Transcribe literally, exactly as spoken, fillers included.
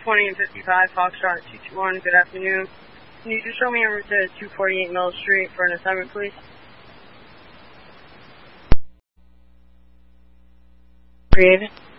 twenty and fifty-five, Foxtrot two two one, good afternoon. Can you just show me over to two forty-eight Mill Street for an assignment, please? Created.